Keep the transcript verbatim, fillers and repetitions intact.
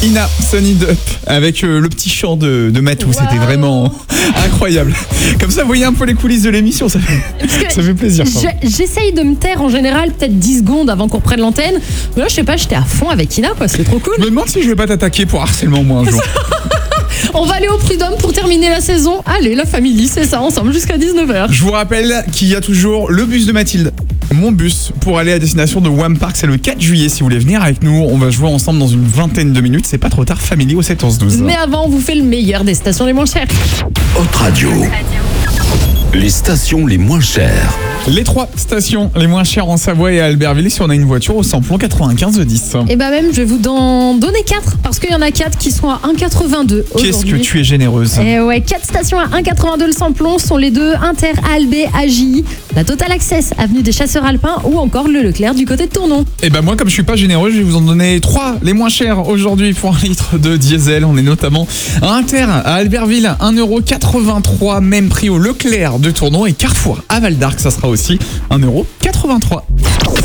Ina, Sunny Up, avec euh, le petit chant de, de Matou, wow. C'était vraiment incroyable. Comme ça, vous voyez un peu les coulisses de l'émission, ça fait, ça fait plaisir. J'essaye de me taire en général, peut-être dix secondes avant qu'on reprenne l'antenne. Mais là, je sais pas, j'étais à fond avec Ina, quoi, c'était trop cool. Je me demande si je vais pas t'attaquer pour harcèlement, moi, un jour. On va aller au Prud'homme pour terminer la saison. Allez, la famille, c'est ça, ensemble jusqu'à dix-neuf heures. Je vous rappelle qu'il y a toujours le bus de Mathilde, mon bus, pour aller à destination de Wham Park. C'est le quatre juillet. Si vous voulez venir avec nous, on va jouer ensemble dans une vingtaine de minutes. C'est pas trop tard, Family au sept onze douze. Mais avant, on vous fait le meilleur des stations les moins chères. Hot Radio. Les stations les moins chères. Les trois stations les moins chères en Savoie et à Albertville si on a une voiture au samplon quatre-vingt-quinze dix. Et bah même, je vais vous en donner quatre parce qu'il y en a quatre qui sont à un virgule quatre-vingt-deux aujourd'hui. Qu'est-ce que tu es généreuse. Et ouais, quatre stations à un virgule quatre-vingt-deux le samplon sont les deux Inter Albé A J I, la Total Access avenue des Chasseurs Alpins ou encore le Leclerc du côté de Tournon. Et bah moi comme je suis pas généreux, je vais vous en donner trois les moins chers aujourd'hui pour un litre de diesel. On est notamment à Inter à Albertville, un euro quatre-vingt-trois, même prix au Leclerc de Tournon et Carrefour à Val d'Arc, ça sera aussi un euro quatre-vingt-trois.